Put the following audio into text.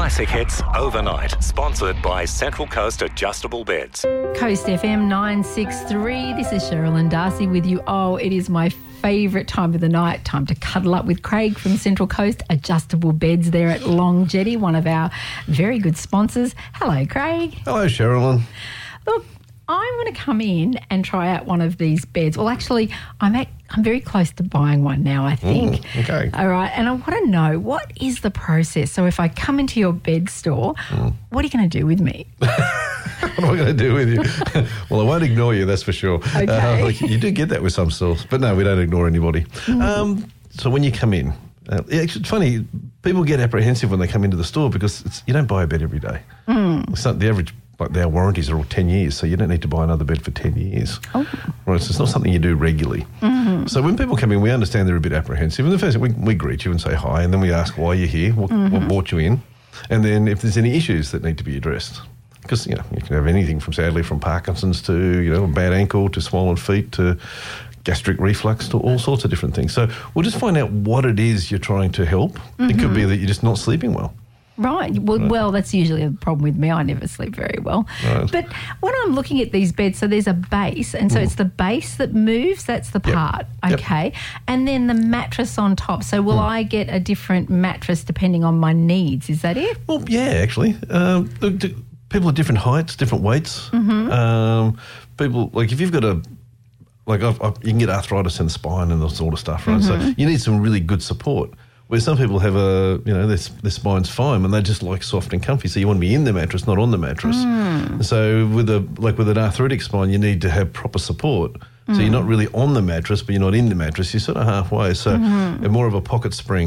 Classic hits overnight. Sponsored by Central Coast Adjustable Beds. Coast FM 963. This is Sherilyn Darcy with you. Oh, it is my favourite time of the night. Time to cuddle up with Craig from Central Coast Adjustable Beds there at Long Jetty, one of our very good sponsors. Hello, Craig. Hello, Sherilyn. Look, I want to come in and try out one of these beds. Well, actually, I'm very close to buying one now, I think. Okay. All right. And I want to know, what is the process? So if I come into your bed store, what are you going to do with me? What am I going to do with you? Well, I won't ignore you, that's for sure. Okay. You do get that with some stores, but no, we don't ignore anybody. So when you come in, it's funny, people get apprehensive when they come into the store because you don't buy a bed every day. It's not the average. Like our warranties are all 10 years, so you don't need to buy another bed for 10 years. Oh. Right, so it's not something you do regularly. So when people come in, we understand they're a bit apprehensive. And the first thing, we greet you and say hi, and then we ask why you're here, what brought you in, and then if there's any issues that need to be addressed. Because, you can have anything from Parkinson's to, a bad ankle to swollen feet to gastric reflux to all sorts of different things. So we'll just find out what it is you're trying to help. It could be that you're just not sleeping well. Right. Well, that's usually a problem with me. I never sleep very well. Right. But when I'm looking at these beds, so there's a base, and so it's the base that moves, that's the part, okay? Yep. And then the mattress on top. So will I get a different mattress depending on my needs? Is that it? Well, yeah, actually. People are different heights, different weights. People, like if you've got you can get arthritis in the spine and that sort of stuff, right? So you need some really good support. Where some people have their spine's fine and they just like soft and comfy. So you want to be in the mattress, not on the mattress. So with an arthritic spine, you need to have proper support. So you're not really on the mattress, but you're not in the mattress. You're sort of halfway. So more of a pocket spring.